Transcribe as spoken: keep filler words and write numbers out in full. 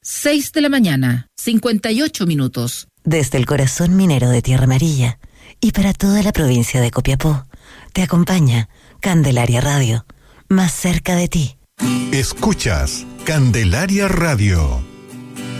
seis de la mañana, cincuenta y ocho minutos. Desde el corazón minero de Tierra Amarilla y para toda la provincia de Copiapó, te acompaña Candelaria Radio, más cerca de ti. Escuchas Candelaria Radio.